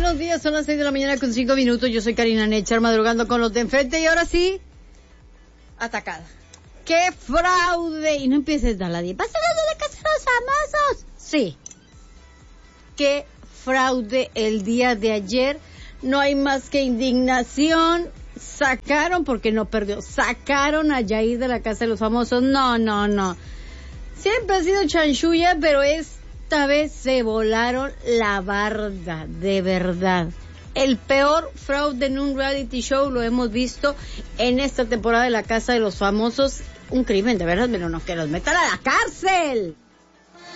buenos días, son las 6 de la mañana con 5 minutos. Yo soy Karina Nechar, madrugando con los de enfrente y ahora sí, atacada. ¡Qué fraude! Y no empieces a nadie. ¿Vas a hablar de la casa de los famosos? Sí. ¡Qué fraude el día de ayer! No hay más que indignación. Sacaron, porque no perdió, sacaron a Yair de la casa de los famosos. No. Siempre ha sido chanchulla, pero esta vez se volaron la barda, de verdad. El peor fraude en un reality show lo hemos visto en esta temporada de la casa de los famosos. Un crimen, de verdad, pero no que los metan a la cárcel.